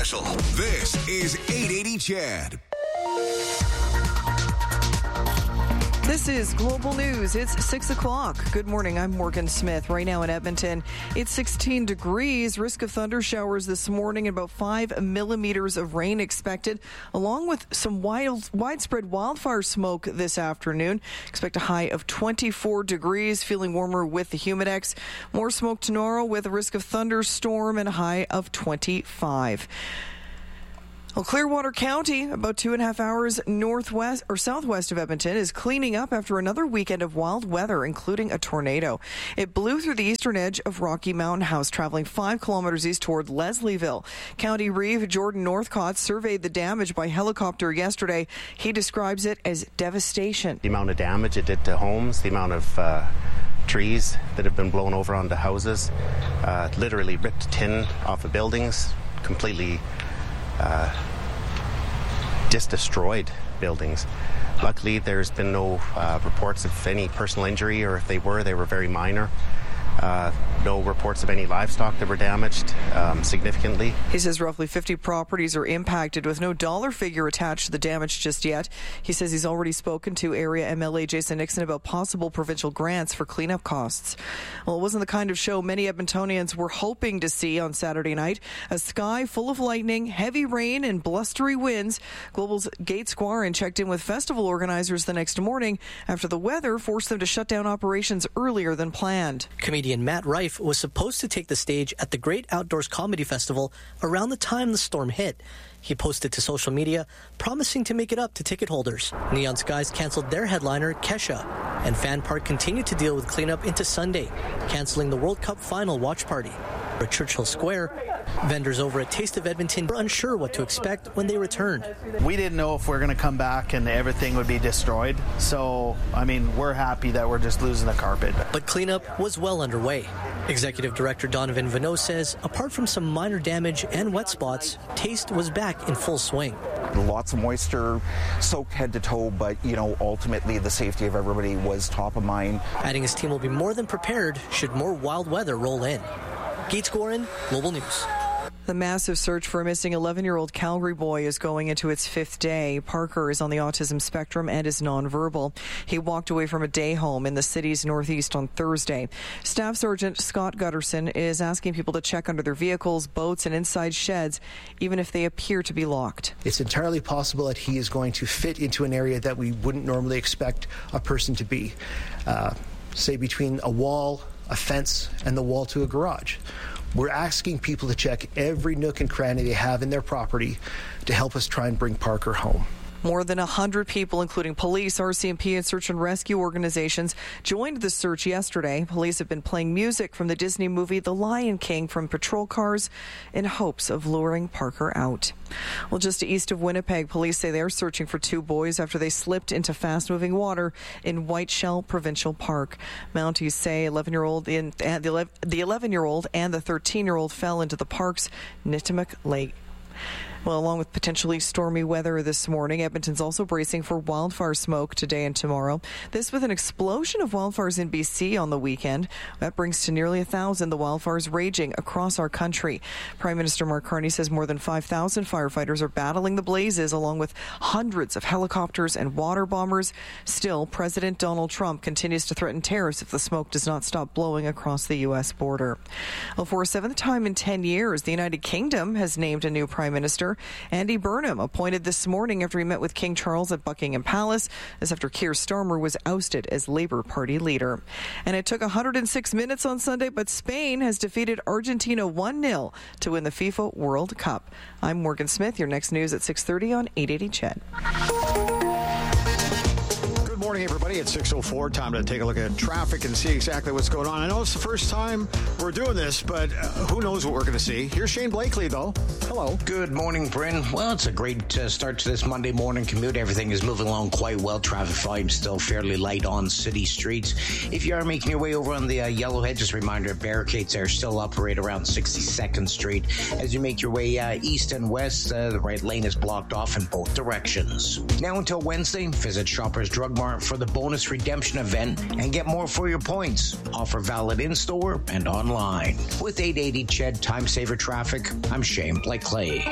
special. This is 880 CHED. This is Global News. It's 6 o'clock. Good morning. I'm Morgan Smith. Right now in Edmonton, it's 16 degrees. Risk of thunder showers this morning and about 5 millimeters of rain expected, along with some widespread wildfire smoke this afternoon. Expect a high of 24 degrees, feeling warmer with the Humidex. More smoke tomorrow with a risk of thunderstorm and a high of 25. Well, Clearwater County, about 2.5 hours northwest or southwest of Edmonton, is cleaning up after another weekend of wild weather, including a tornado. It blew through the eastern edge of Rocky Mountain House, traveling 5 kilometers east toward Leslieville. County Reeve Jordan Northcott surveyed the damage by helicopter yesterday. He describes it as devastation. The amount of damage it did to homes, the amount of trees that have been blown over onto houses, literally ripped tin off of buildings, completely just destroyed buildings. Luckily, there's been no reports of any personal injury, or if they were very minor. No reports of any livestock that were damaged significantly. He says roughly 50 properties are impacted with no dollar figure attached to the damage just yet. He says he's already spoken to area MLA Jason Nixon about possible provincial grants for cleanup costs. Well, it wasn't the kind of show many Edmontonians were hoping to see on Saturday night. A sky full of lightning, heavy rain, and blustery winds. Global's Gate Squarin checked in with festival organizers the next morning after the weather forced them to shut down operations earlier than planned. Comedian Matt Rife was supposed to take the stage at the Great Outdoors Comedy Festival around the time the storm hit. He posted to social media, promising to make it up to ticket holders. Neon Skies canceled their headliner, Kesha, and Fan Park continued to deal with cleanup into Sunday, canceling the World Cup final watch party. At Churchill Square, vendors over at Taste of Edmonton were unsure what to expect when they returned. We didn't know if we're going to come back and everything would be destroyed. So, we're happy that we're just losing the carpet. But cleanup was well underway. Executive Director Donovan Vanneau says, apart from some minor damage and wet spots, Taste was back in full swing. Lots of moisture, soaked head to toe, but, ultimately the safety of everybody was top of mind. Adding his team will be more than prepared should more wild weather roll in. Gate Squarin, Global News. The massive search for a missing 11-year-old Calgary boy is going into its 5th day. Parker is on the autism spectrum and is nonverbal. He walked away from a day home in the city's northeast on Thursday. Staff Sergeant Scott Gutterson is asking people to check under their vehicles, boats, and inside sheds, even if they appear to be locked. It's entirely possible that he is going to fit into an area that we wouldn't normally expect a person to be, say between a wall, a fence, and the wall to a garage. We're asking people to check every nook and cranny they have in their property to help us try and bring Parker home. More than 100 people, including police, RCMP, and search and rescue organizations, joined the search yesterday. Police have been playing music from the Disney movie The Lion King from patrol cars in hopes of luring Parker out. Well, just east of Winnipeg, police say they're searching for 2 boys after they slipped into fast-moving water in Whiteshell Provincial Park. Mounties say the 11-year-old and the 13-year-old fell into the park's Nitimak Lake. Well, along with potentially stormy weather this morning, Edmonton's also bracing for wildfire smoke today and tomorrow. This with an explosion of wildfires in BC on the weekend. That brings to nearly 1,000 the wildfires raging across our country. Prime Minister Mark Carney says more than 5,000 firefighters are battling the blazes, along with hundreds of helicopters and water bombers. Still, President Donald Trump continues to threaten tariffs if the smoke does not stop blowing across the U.S. border. Well, for a 7th time in 10 years, the United Kingdom has named a new Prime Minister. Andy Burnham appointed this morning after he met with King Charles at Buckingham Palace, as after Keir Starmer was ousted as Labour Party leader. And it took 106 minutes on Sunday, but Spain has defeated Argentina 1-0 to win the FIFA World Cup. I'm Morgan Smith. Your next news at 6:30 on 880 CHED. Good morning, everybody. It's 6:04. Time to take a look at traffic and see exactly what's going on. I know it's the first time we're doing this, but who knows what we're going to see. Here's Shane Blakely, though. Hello. Good morning, Bryn. Well, it's a great start to this Monday morning commute. Everything is moving along quite well. Traffic volume still fairly light on city streets. If you are making your way over on the Yellowhead, just a reminder, barricades are still up right around 62nd Street. As you make your way east and west, the right lane is blocked off in both directions. Now until Wednesday, visit Shoppers Drug Mart for the bonus redemption event and get more for your points. Offer valid in-store and online. With 880 CHED Time Saver Traffic, I'm Shane Blakely.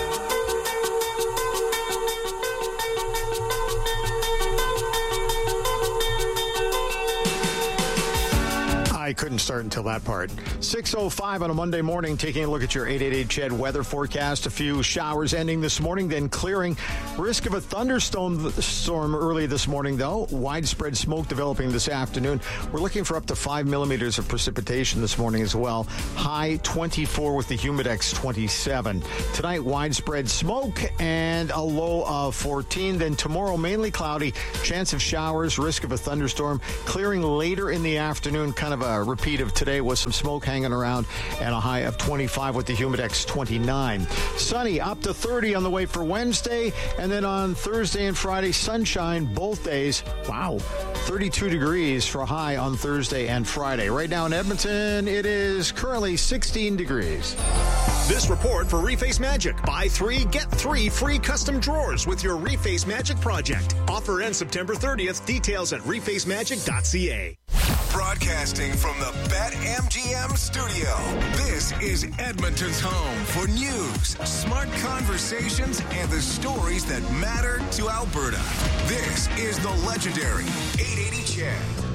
I couldn't start until that part. 6:05 on a Monday morning, taking a look at your 888 CHED weather forecast. A few showers ending this morning, then clearing. Risk of a thunderstorm early this morning, though. Widespread smoke developing this afternoon. We're looking for up to 5 millimeters of precipitation this morning as well. High 24 with the Humidex 27. Tonight, widespread smoke and a low of 14. Then tomorrow, mainly cloudy. Chance of showers, risk of a thunderstorm. Clearing later in the afternoon, kind of a repeat of today with some smoke hanging around, and a high of 25 with the Humidex 29. Sunny up to 30 on the way for Wednesday, and then on Thursday and Friday, sunshine both days. Wow, 32 degrees for a high on Thursday and Friday. Right now in Edmonton, it is currently 16 degrees. This report for Reface Magic. Buy 3, get 3 free custom drawers with your Reface Magic project. Offer ends September 30th. Details at refacemagic.ca. Broadcasting from the BetMGM studio, this is Edmonton's home for news, smart conversations, and the stories that matter to Alberta. This is the legendary 880 CHED.